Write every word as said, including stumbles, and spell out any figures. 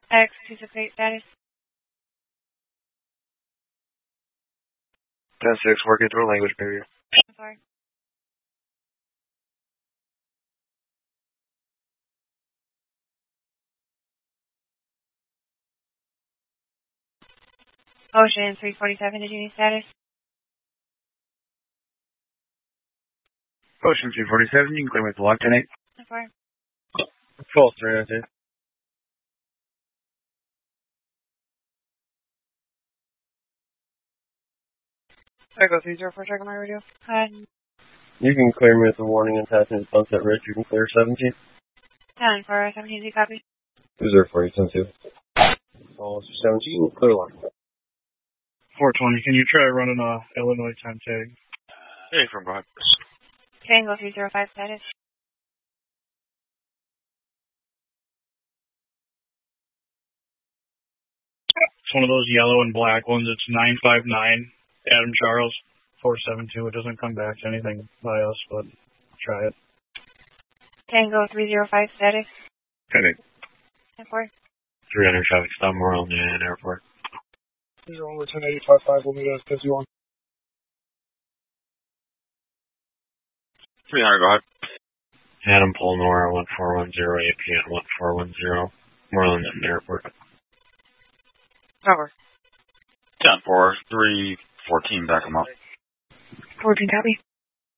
X two six eight status. ten six, working through a language barrier. I'm sorry. Ocean three forty-seven, did you need status? Ocean three forty-seven, you can clear with the lock ten eight. I'm sorry. False three oh two. Echo three zero four, check on my radio. Hi. You can clear me with a warning and passing at Sunset Ridge. You can clear seventeen. ten for seventeen, Z copy. two zero four eight seven two. Officer seventeen, clear line. four twenty, can you try running a Illinois time tag? Hey, from God. Tango three zero five status. It's one of those yellow and black ones. It's nine five nine, Adam Charles, four seven two. It doesn't come back to anything by us, but try it. Tango three zero five status. Heading. ten four. three hundred traffic stop, Moreland and airport. Zero over ten eighty five five, we'll meet us fifty-one. three hundred, go ahead. Adam Polnora, one four one zero, A P N one four one zero, Moreland and airport. Cover. ten four, three fourteen, back them up. fourteen copy.